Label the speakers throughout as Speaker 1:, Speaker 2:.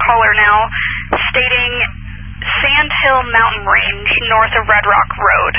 Speaker 1: caller now, stating Sand Hill Mountain Range, north of Red Rock Road.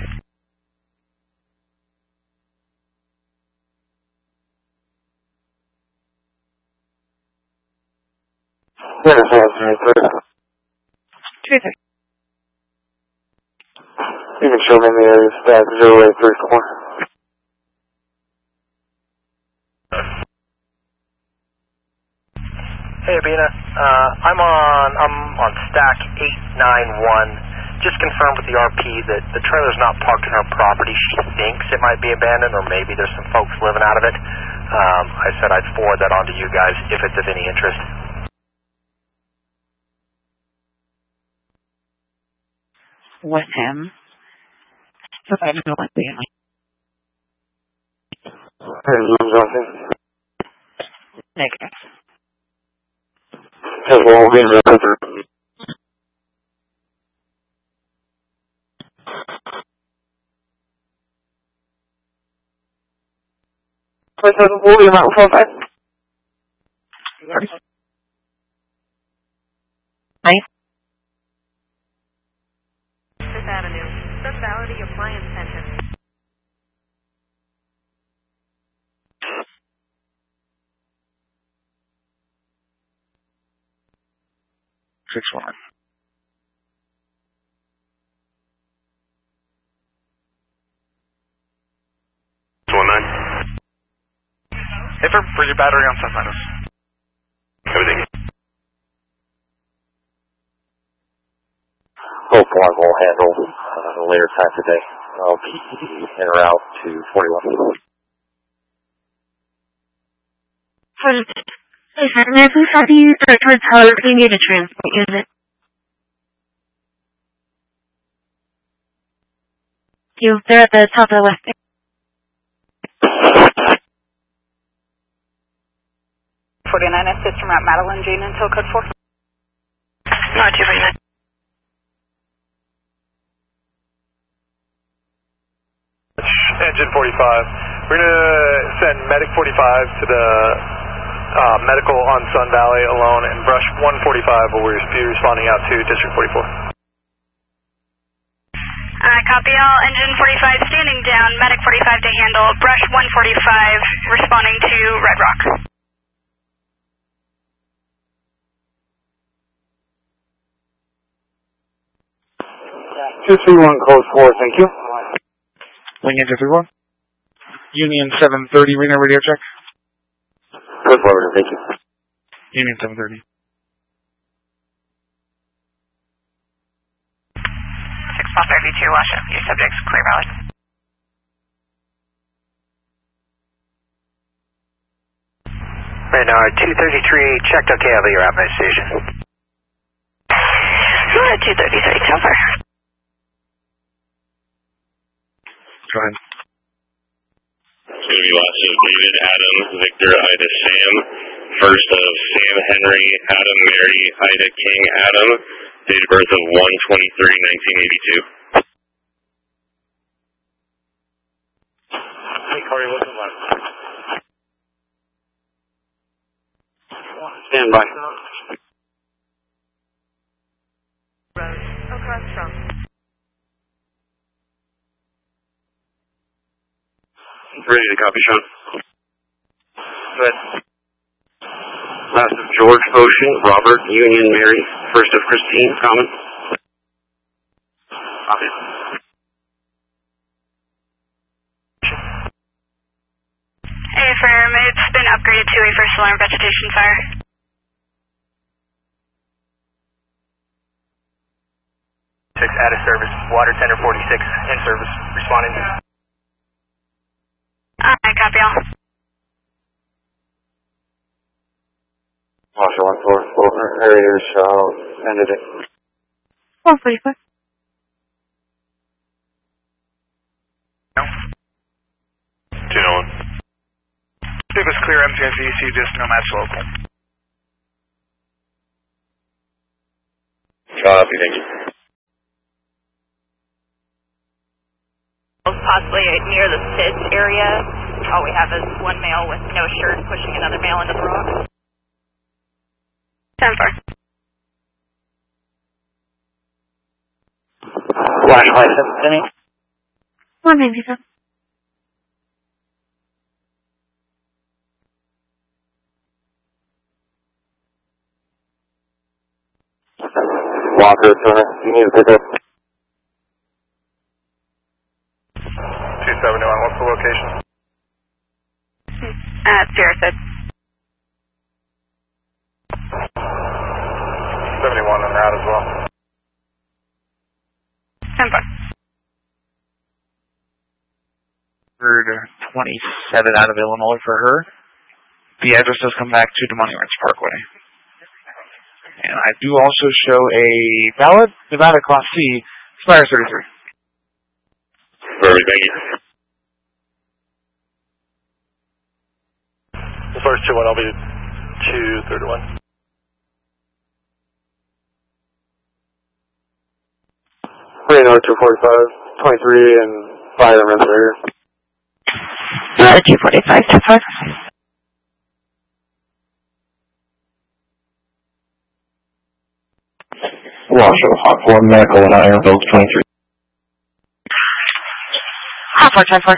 Speaker 2: Yes, yes. You can show me the area stat 0834.
Speaker 3: Hey, Abina. I'm on stack 891. Just confirmed with the RP that the trailer's not parked on her property. She thinks it might be abandoned, or maybe there's some folks living out of it. I said I'd forward that on to you guys if it's of any interest.
Speaker 4: With him. So I don't know what they are. Negative.
Speaker 2: Has all been represented. What's the volume out for that?
Speaker 4: Nice.
Speaker 5: Fifth Avenue, Society Appliance Center.
Speaker 2: Six one.
Speaker 6: Hey, for your battery on Sun Meadows.
Speaker 2: Everything. Hopefully we'll handle later time today. I'll be in or out to 41.
Speaker 7: Hey, sir, may I please have you towards how you need a transport unit? They're at the top of the left.
Speaker 1: 49, assist from Route Madeline, Jane until code 4.
Speaker 5: Not 249.
Speaker 3: Engine 45. We're going to send Medic 45 to the medical on Sun Valley alone, and Brush 145 will be responding out to District 44.
Speaker 1: Copy all. Engine 45 standing down. Medic 45 to handle. Brush 145 responding to Red Rock.
Speaker 2: 231 code 4, thank you.
Speaker 6: Wing Engine 31. Union 730, Reno radio check.
Speaker 2: Code 4, thank you.
Speaker 6: Union 730.
Speaker 1: 632, watch up. Your subject's clear valid.
Speaker 3: Right now, 233, checked okay, I'll be your outbound station.
Speaker 1: 233, so far.
Speaker 6: Go ahead.
Speaker 8: It's going to be lots of David, Adam, Victor, Ida, Sam. First of Sam, Henry, Adam, Mary, Ida, King, Adam. Date of birth of 1/23/1982.
Speaker 2: Hey, Corey, what's the left? Stand by.
Speaker 5: Road, across from.
Speaker 2: Ready to copy, Sean. Go ahead. Last of George, Ocean, Robert, Union, Mary. First of Christine, Common. Copy.
Speaker 1: Hey, firm. It's been upgraded to a first alarm vegetation fire.
Speaker 3: Out of service. Water tender 46 in service. Responding.
Speaker 1: Alright, copy all.
Speaker 2: Marshal 144, areas, ended it.
Speaker 7: 145.
Speaker 6: Two no one. It was clear MTSEC, just no match local.
Speaker 8: Copy, thank you.
Speaker 5: Possibly near the pit area. All we have is one male with no shirt pushing another male into the rock.
Speaker 1: 10-4.
Speaker 9: Flash 570.
Speaker 7: 197.
Speaker 2: Walker, Turner, you need to pick up.
Speaker 3: 271, what's the location?
Speaker 1: Sierra said.
Speaker 3: 71 on that as well.
Speaker 1: 10-5.
Speaker 9: 27 out of Illinois for her. The address does come back to Des Moines Ranch Parkway. And I do also show a valid Nevada Class C, Spire 33.
Speaker 8: Perfect, thank you.
Speaker 3: The first 2-1, I'll be 231.
Speaker 2: Reno 245, 23, and 5 minutes later.
Speaker 7: 245, 25.
Speaker 2: Washoe, Hot 4, Medical, and Ironville 23.
Speaker 7: Hot 4, 10-4.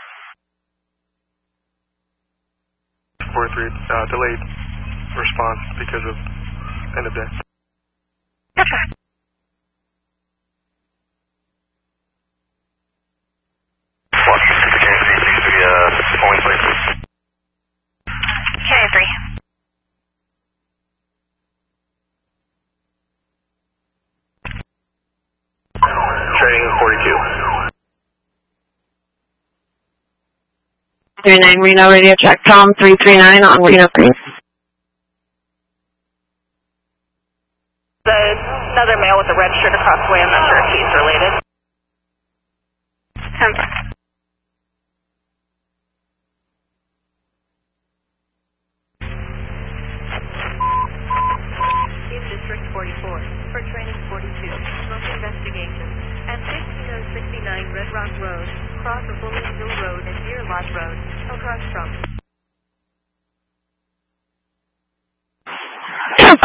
Speaker 6: 43, delayed response because of end of day.
Speaker 7: Okay.
Speaker 1: K3.
Speaker 3: Trading 42.
Speaker 7: 39 Reno Radio check. Tom 339 on Reno Green.
Speaker 5: Another male with a red shirt across the way. I'm not sure if he's related.
Speaker 1: 10-5.
Speaker 5: In District 44 for training 42. Smoke investigation at 15069 Red Rock Road, across of Bullion Hill Road and Deer Lodge Road, across from.
Speaker 7: 10-4.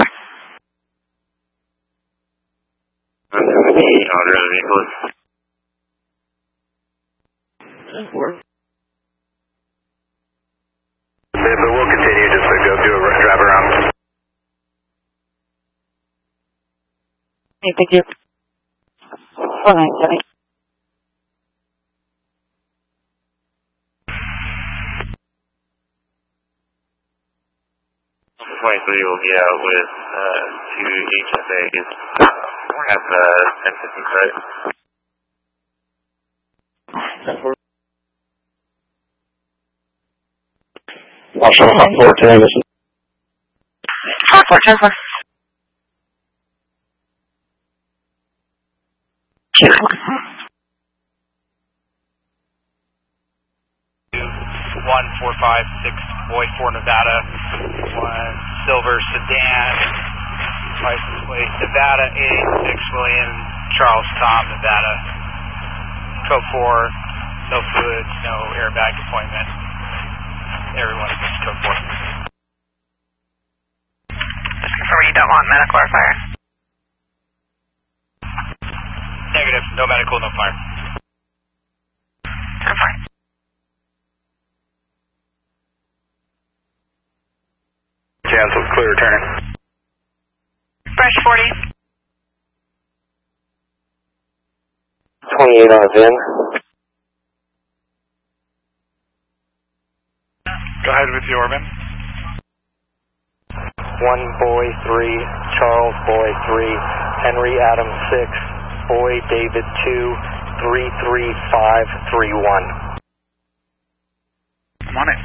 Speaker 8: Order the vehicles.
Speaker 3: But we'll continue just to go do a drive around.
Speaker 7: Okay, thank you. 497.
Speaker 8: Will be out with 2 HSAs at the 1050 site.
Speaker 2: Washoe, Hot 4, 10 Anderson.
Speaker 7: Hot 4, 10-4.
Speaker 10: 1456 Boy 4 Nevada, 1 silver sedan, license plate Nevada 86 William Charles Tom Nevada, code 4, no fluids, no airbag deployment. Everyone is code 4.
Speaker 1: Just confirm you don't want medical or fire.
Speaker 10: Negative, no medical, no fire.
Speaker 1: 10-4.
Speaker 3: Cancel, clear, returning.
Speaker 1: Brush 40.
Speaker 2: 28 on a VIN.
Speaker 6: Go ahead with your Orban.
Speaker 3: 1 Boy 3, Charles Boy 3, Henry Adam 6, Boy David 2, 33531.
Speaker 6: I'm on it.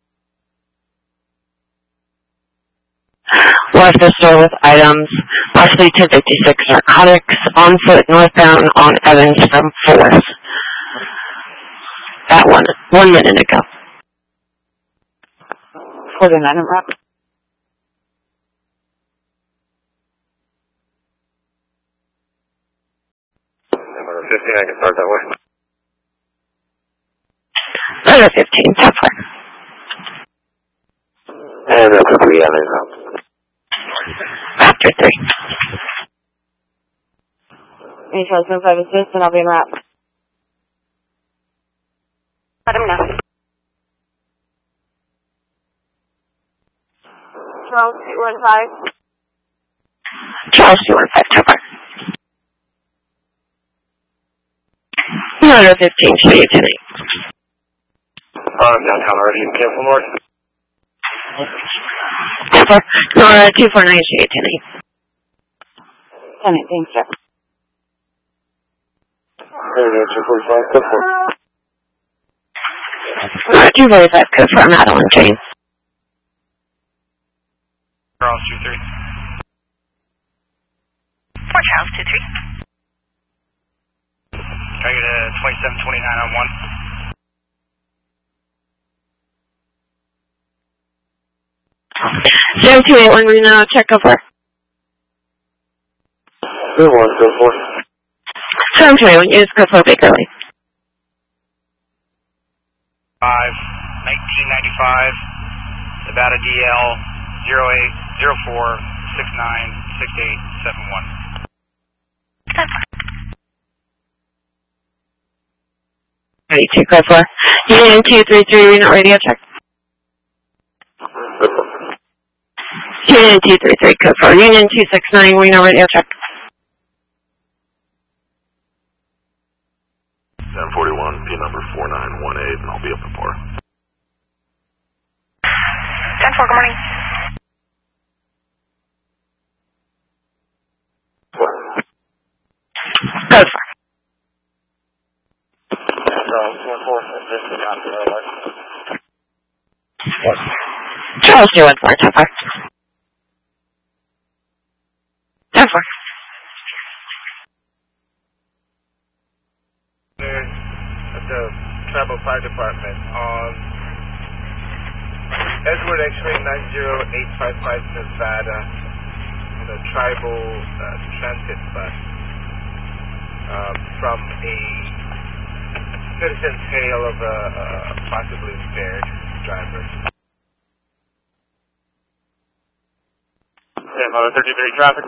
Speaker 7: Left the store with items, possibly 1056 narcotics, on foot northbound on Evans from 4th. That 1 minute ago. 49 and Rock.
Speaker 2: Number 15, I can start that way.
Speaker 7: Number 15, top 4.
Speaker 2: And that's a 3 on it.
Speaker 7: After 3. Any Charles 05 assist, and I'll be en route.
Speaker 1: Let him know.
Speaker 7: Charles 215. Charles 215, cover. Motor 15, show you tonight.
Speaker 2: Downtown already in Cancel North.
Speaker 7: Cover. Nora 249, show you tonight. Tenant, thanks, sir.
Speaker 2: Radio 245, code 4.
Speaker 7: Nora 245, code 4, I'm out on train.
Speaker 10: Charles 23.
Speaker 1: 4 Charles 23.
Speaker 10: Can I get a 2729 on 1?
Speaker 7: 7281 Reno, check over.
Speaker 2: Good one, code 4.
Speaker 7: 7281, use code 4 Bakerly.
Speaker 10: 1995, Nevada DL 0804696871.
Speaker 7: 32, code 4. Union 233, Reno radio check. Union 233, code 4. Union 269, Reno radio check.
Speaker 2: 1041, P number 4918, and I'll be up at 4.
Speaker 1: 10-4, good morning.
Speaker 7: Code 4. Charles 214, top 4. Top 4.
Speaker 11: At the Tribal Fire Department on Edward X-ray 90855 Nevada in a tribal transit bus from a citizen's hail of a possibly impaired driver.
Speaker 2: Okay, Mother 33 traffic.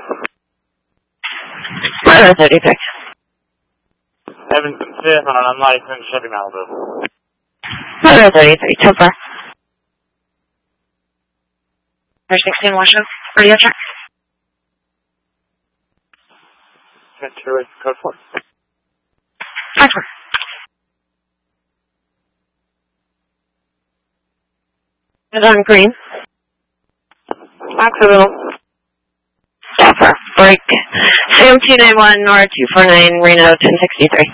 Speaker 7: Mother 33.
Speaker 2: Evanston 5th on an unlicensed Chevy Malibu.
Speaker 7: Mother 33, top 4. 16 Washoe, radio check.
Speaker 2: 1028, code 4.
Speaker 7: Top 4. Is on green. Occidental. Top 4. Break. Sam 291, Nora 249, Reno 1063.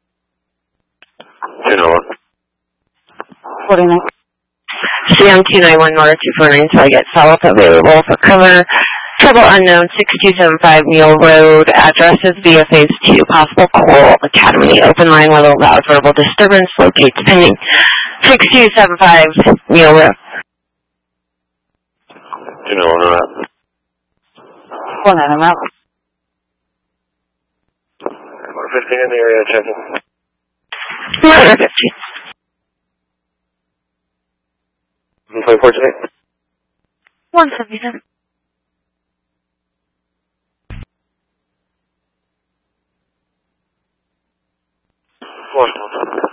Speaker 2: 291.
Speaker 7: 49. CM 291, Nora 249, so I get follow-up available for cover. Trouble unknown, 6275 Neal Road. Address is via phase 2. Possible Coral Academy. Open line with a loud verbal disturbance. Locates pending. 6275 Neal Road.
Speaker 2: 291 on that.
Speaker 7: 49, I'm out.
Speaker 2: 15 in the area, checking.
Speaker 7: Murder 15.
Speaker 2: 24 today.
Speaker 7: 177.
Speaker 2: Washington.